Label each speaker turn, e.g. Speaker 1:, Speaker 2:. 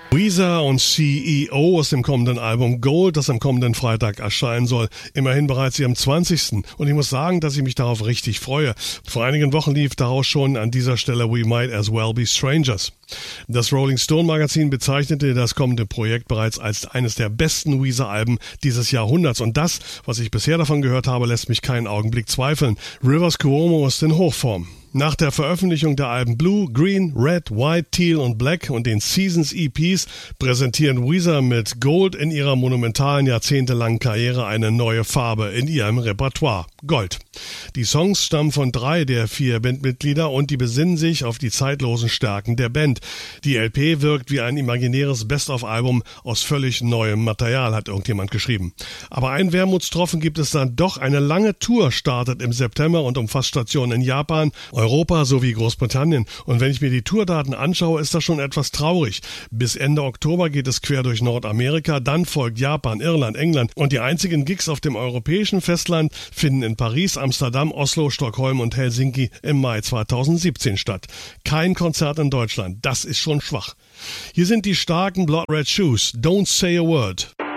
Speaker 1: Weezer und CEO aus dem kommenden Album Gold, das am kommenden Freitag erscheinen soll. Immerhin bereits ihrem 20. Und ich muss sagen, dass ich mich darauf richtig freue. Vor einigen Wochen lief daraus schon an dieser Stelle We Might As Well Be Strangers. Das Rolling Stone Magazin bezeichnete das kommende Projekt bereits als eines der besten Weezer-Alben dieses Jahrhunderts. Und das, was ich bisher davon gehört habe, lässt mich keinen Augenblick zweifeln. Rivers Cuomo ist in Hochform. Nach der Veröffentlichung der Alben Blue, Green, Red, White, Teal und Black und den Seasons EPs präsentieren Weezer mit Gold in ihrer monumentalen jahrzehntelangen Karriere eine neue Farbe in ihrem Repertoire. Gold. Die Songs stammen von 3 der 4 Bandmitglieder und die besinnen sich auf die zeitlosen Stärken der Band. Die LP wirkt wie ein imaginäres Best-of-Album aus völlig neuem Material, hat irgendjemand geschrieben. Aber ein Wermutstropfen gibt es dann doch. Eine lange Tour startet im September und umfasst Stationen in Japan, Europa sowie Großbritannien. Und wenn ich mir die Tourdaten anschaue, ist das schon etwas traurig. Bis Ende Oktober geht es quer durch Nordamerika, dann folgt Japan, Irland, England und die einzigen Gigs auf dem europäischen Festland finden in Paris, Amsterdam, Oslo, Stockholm und Helsinki im Mai 2017 statt. Kein Konzert in Deutschland, das ist schon schwach. Hier sind die starken Blood Red Shoes, Don't Say a Word.